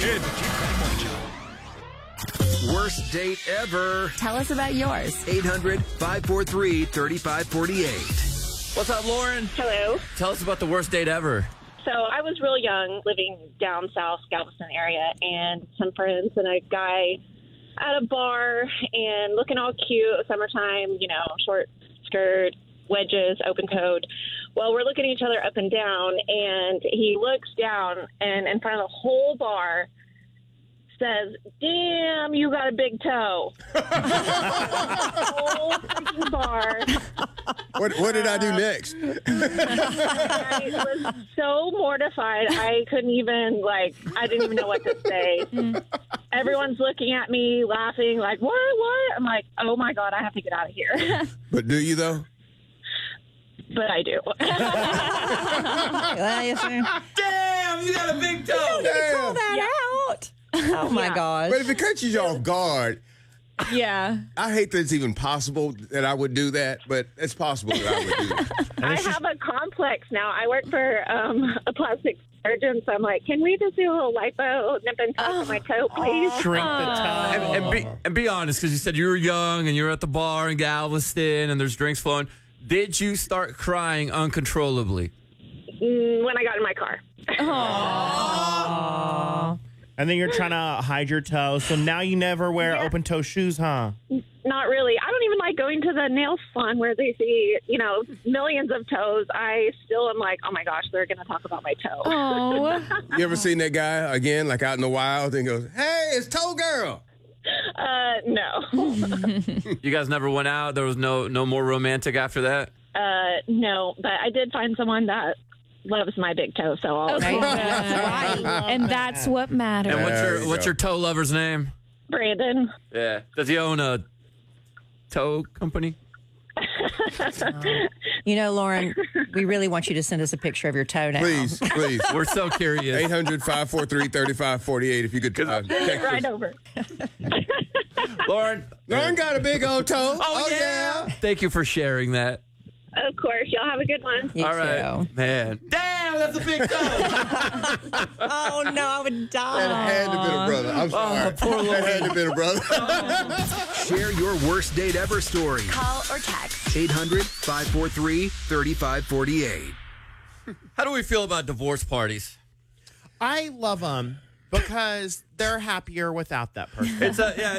in the Jeep Craig Morning Show. Worst date ever. Tell us about yours. 800-543-3548. What's up, Lauren? Hello. Tell us about the worst date ever. So I was real young, living down south Galveston area, and some friends and a guy at a bar and looking all cute, summertime, short skirt, wedges, open-toed. Well, we're looking at each other up and down, and he looks down and in front of the whole bar says, "Damn, you got a big toe." Whole freaking bar. What did I do next? I was so mortified. I couldn't even, I didn't even know what to say. Everyone's looking at me, laughing, like, what? I'm like, oh, my God, I have to get out of here. But do you, though? But I do. Damn, you got a big toe. Call that out. Oh, my gosh. But if it catches you off guard, Yeah. I hate that it's even possible that I would do that, but it's possible that I would do that. I have a complex now. I work for a plastic surgeon, so I'm like, can we just do a little lipo, nip and tuck on my toe, please? Shrink the toe. And be honest, because you said you were young and you were at the bar in Galveston and there's drinks flowing. Did you start crying uncontrollably? When I got in my car. And then you're trying to hide your toe, so now you never wear open-toe shoes, huh? Not really. I don't even like going to the nail salon where they see, millions of toes. I still am like, oh, my gosh, they're going to talk about my toe. Oh. You ever seen that guy, again, like out in the wild, and goes, hey, it's Toe Girl. No. You guys never went out? There was no more romantic after that? No, but I did find someone that loves my big toe, so I'll... Okay. Right. And that's what matters. And what's your toe lover's name? Brandon. Yeah. Does he own a toe company? Lauren, we really want you to send us a picture of your toe now. Please. We're so curious. 800-543-3548 if you could text Right us. over. Lauren got a big old toe. Oh, yeah. Thank you for sharing that. Of course. Y'all have a good one. You All right. too. Man. Damn, that's a big toe. Oh, no, I would die. That had to have been a brother. I'm sorry. poor That had to have been a brother. Share your worst date ever story. Call or text. 800-543-3548. How do we feel about divorce parties? I love them because they're happier without that person. It's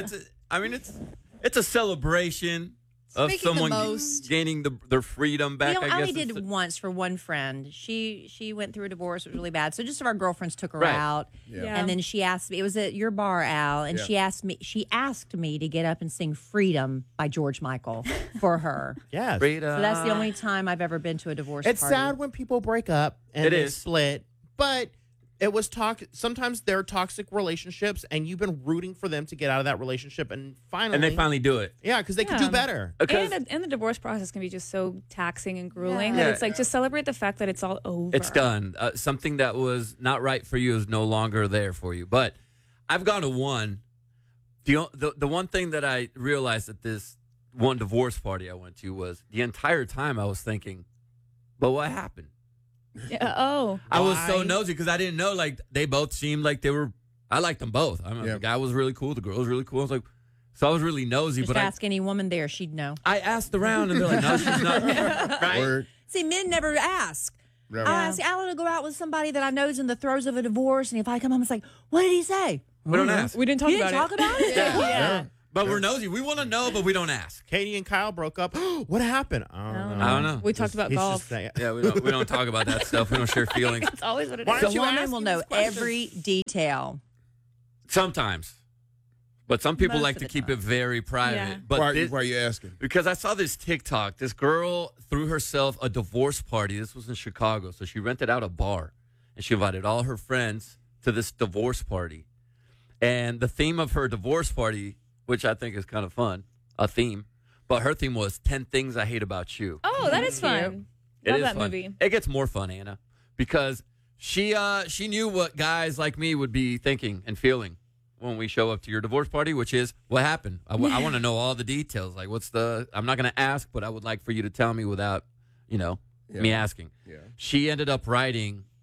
a celebration of Making the someone most. gaining their freedom back. I I only guess did once for one friend. She went through a divorce. It was really bad. So just of our girlfriends took her Right. out. Yeah. And then she asked me, it was at your bar, Al, and she asked me to get up and sing Freedom by George Michael for her. Yes. freedom. So that's the only time I've ever been to a divorce It's party. sad when people break up and It they is. split, but it was sometimes they're toxic relationships, and you've been rooting for them to get out of that relationship, and finally, and they finally do it. yeah, because they could do better. Because And the divorce process can be just so taxing and grueling Yeah. that it's like just celebrate the fact that it's all over. it's done. Something that was not right for you is no longer there for you. But I've gone to one. The one thing that I realized at this one divorce party I went to was the entire time I was thinking, but what happened? Yeah, oh. I was so Why? nosy because I didn't know, they both seemed like they were, I liked them both. Yeah. The guy was really cool. The girl was really cool. I was like, so I was really nosy. Just but ask any woman there, she'd know. I asked around and they're like, no, she's not. Right? Word. See, men never ask. Never. I ask Alan to go out with somebody that I know is in the throes of a divorce, and if I come home, it's like, what did he say? We don't ask. We didn't talk You about didn't talk it. about it? Yeah. But we're nosy. We want to know, but we don't ask. Katie and Kyle broke up. What happened? I don't know. I don't know. We talked about He's golf. just saying- Yeah, we don't talk about that stuff. We don't share feelings. That's always what it Why is. don't The you woman ask will him know these questions? every detail. Sometimes. But some people Most like of to the keep time. it very private. Yeah. But Why this- are you asking? because I saw this TikTok. This girl threw herself a divorce party. This was in Chicago. So she rented out a bar and she invited all her friends to this divorce party. And the theme of her divorce party, which I think is kind of fun, a theme, but her theme was 10 Things I Hate About You. Oh, that is fun. It Love is that fun. movie. It gets more fun, Anna, because she knew what guys like me would be thinking and feeling when we show up to your divorce party, which is what happened. I want to know all the details. Like, I'm not going to ask, but I would like for you to tell me without, me asking. Yeah. She ended up writing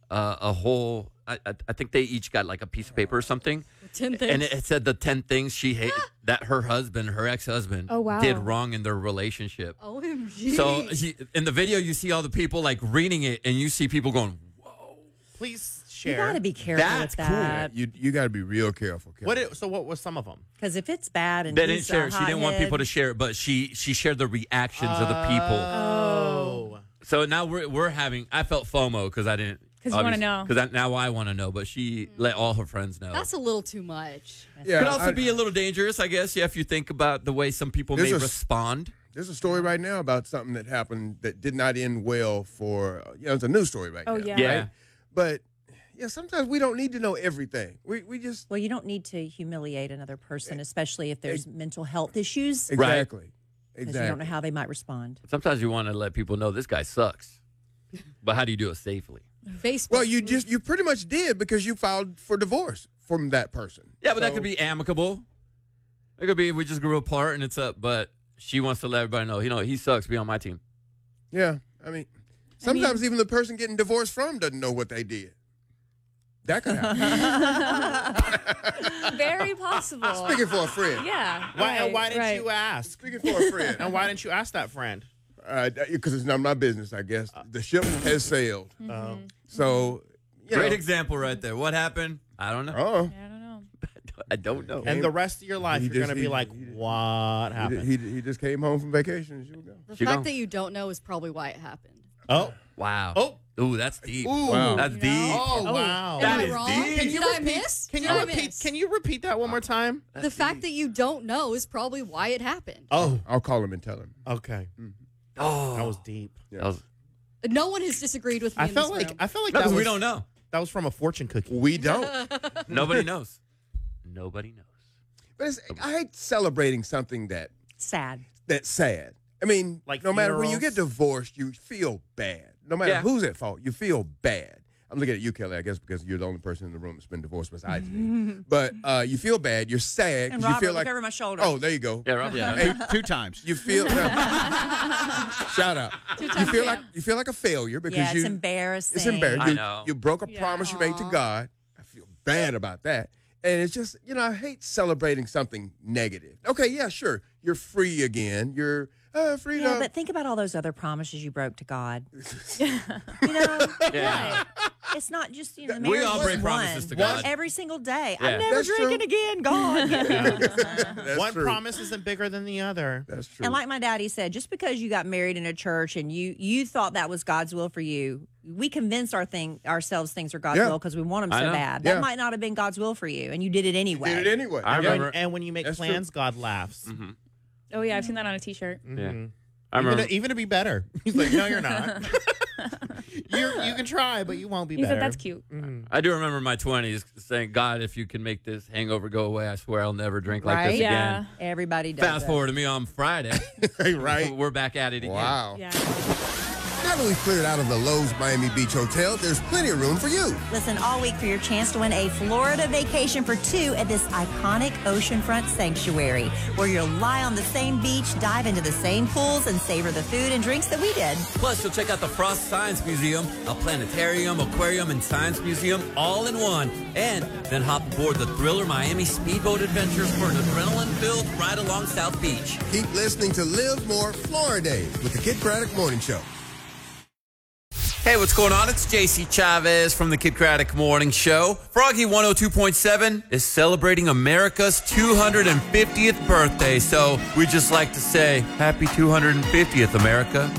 a whole. I think they each got like a piece of paper or something. 10 things. And it said the 10 things she hated that her ex-husband, Oh, wow. did wrong in their relationship. OMG. So in the video, you see all the people like reading it, and you see people going, Please You share. got to be careful That's with cool. that. You got to be real careful. So what was some of them? Because if it's bad and they he's didn't share it. a She didn't want hothead- people to share it, but she shared the reactions of the people. Oh. So now we're having. I felt FOMO because I didn't. 'Cause you wanna know. Because now I want to know, but she let all her friends know. That's a little too much. Yeah, Could also be a little dangerous, I guess. Yeah, if you think about the way some people may There's a- respond. There's a story right now about something that happened that did not end well for. It's a news story right Oh, now. yeah. Yeah. Right? But yeah, sometimes we don't need to know everything. We just Well, you don't need to humiliate another person, especially if there's mental health issues. exactly. Because you don't know how they might respond. Sometimes you want to let people know this guy sucks. But how do you do it safely? Facebook. Well, you pretty much did because you filed for divorce from that person. Yeah, but that So- could be amicable. It could be we just grew apart and it's up, but she wants to let everybody know, he sucks, be on my team. Yeah, I mean, sometimes even the person getting divorced from doesn't know what they did. That could happen. Very possible. Speaking for a friend. Yeah. Why didn't right. you ask? Speaking for a friend. And why didn't you ask that friend? Because it's not my business, I guess. The ship has sailed. So, Great example right there. What happened? I don't know. Oh, I don't know. I don't know. And the rest of your life, He you're just- going to be he- like, he- what happened? he just came home from vacation. And she was gone. the She fact gone. that you don't know is probably why it happened. Oh. Wow. Oh. Ooh, that's deep. Wow. That's deep. Oh, wow. Am That I is wrong? deep. Did I miss? Can Did I you repeat? miss? Can you repeat that one more time? The fact that you don't know is probably why it happened. Oh, I'll call him and tell him. okay. Oh, That was deep. that was, No one has disagreed with me I in felt this like room. that because was we don't know. that was from a fortune cookie. We don't. Nobody knows. Nobody knows. But I hate celebrating something Sad. that's sad. I mean, Like no matter when you funerals? get divorced, you feel bad. No matter Yeah. who's at fault, you feel bad. I'm looking at you, Kelly, I guess, because you're the only person in the room that's been divorced besides me. But you feel bad. You're sad. And 'cause you Robert, feel look like, over my shoulder. oh, there you go. Yeah, Rob. Yeah. Hey, 2 times. you feel shout out. You feel like a failure because yeah, you it's embarrassing. it's embarrassing. I You, know. you broke a promise you made to God. I feel bad about that. And it's just, I hate celebrating something negative. Okay, yeah, sure. You're free again. You're free Yeah, to. but think about all those other promises you broke to God. Yeah. It's not just the We marriage all is break one. promises to God. Every single day. Yeah. I'm never That's drinking true. again, God. That's One true. promise isn't bigger than the other. That's true. And like my daddy said, just because you got married in a church and you thought that was God's will for you, we convince ourselves things are God's Yeah. will because we want them I so know. bad. Yeah. That might not have been God's will for you, and you did it anyway. Did it anyway. I remember. And when you make That's plans, God laughs. Oh, yeah. I've seen that on a T-shirt. Yeah. I remember. Even to be better. He's like, no, you're not. You can try, but you won't be He better. said that's cute. I do remember my 20s saying, God, if you can make this hangover go away, I swear I'll never drink like Right? this Yeah. again. Everybody does. Fast it. forward to me on Friday. right? We're back at it again. Wow. Yeah. Now that we've cleared out of the Lowe's Miami Beach Hotel, there's plenty of room for you. Listen all week for your chance to win a Florida vacation for 2 at this iconic oceanfront sanctuary, where you'll lie on the same beach, dive into the same pools, and savor the food and drinks that we did. Plus, you'll check out the Frost Science Museum, a planetarium, aquarium, and science museum all in one. And then hop aboard the Thriller Miami Speedboat Adventures for an adrenaline-filled ride along South Beach. Keep listening to Live More Florida Days with the Kid Craddock Morning Show. Hey, what's going on? It's JC Chavez from the Kid Craddock Morning Show. Froggy 102.7 is celebrating America's 250th birthday, so we just like to say, happy 250th, America.